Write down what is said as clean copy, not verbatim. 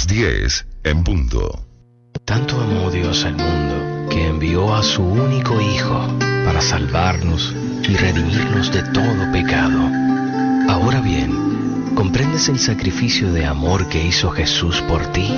10 en punto. Tanto amó Dios al mundo que envió a su único Hijo para salvarnos y redimirnos de todo pecado. Ahora bien, ¿comprendes el sacrificio de amor que hizo Jesús por ti?